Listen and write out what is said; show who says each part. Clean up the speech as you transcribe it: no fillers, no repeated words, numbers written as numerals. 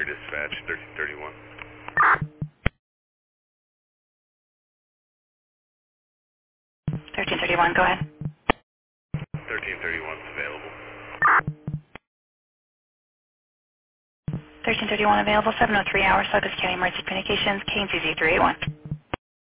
Speaker 1: Air Dispatch, 1331.
Speaker 2: 1331, go ahead.
Speaker 1: 1331 is available.
Speaker 2: 1331 available, 703 hours, Douglas County Emergency Communications, KNCZ 381.